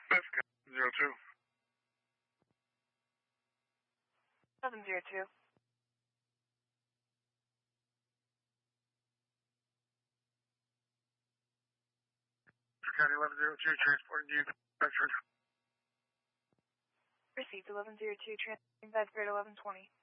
That's 02. 702. County 1102, transporting you to Bedford. Received 1102, transferring Bedford 1120.